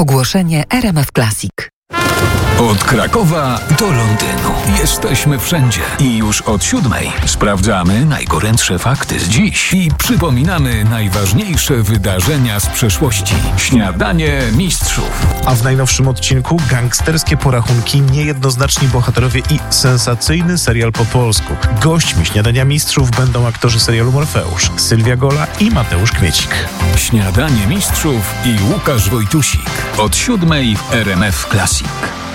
Ogłoszenie RMF Classic. Od Krakowa do Londynu. Jesteśmy wszędzie. I już od 7:00 sprawdzamy najgorętsze fakty z dziś i przypominamy najważniejsze wydarzenia z przeszłości. Śniadanie mistrzów. A w najnowszym odcinku gangsterskie porachunki, niejednoznaczni bohaterowie i sensacyjny serial po polsku. Gośćmi Śniadania Mistrzów będą aktorzy serialu Morfeusz, Sylwia Gola i Mateusz Kmiecik. Śniadanie mistrzów i Łukasz Wojtusik. Od 7:00 w RMF Classic.